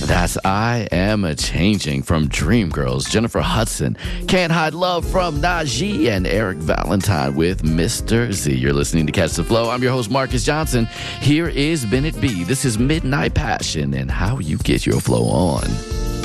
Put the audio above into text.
That's I Am a Changing from Dreamgirls, Jennifer Hudson. Can't Hide Love from Najee and Eric Valentine with Mr. Z. You're listening to Catch the Flow. I'm your host, Marcus Johnson. Here is Bennett B. This is Midnight Passion and how you get your flow on.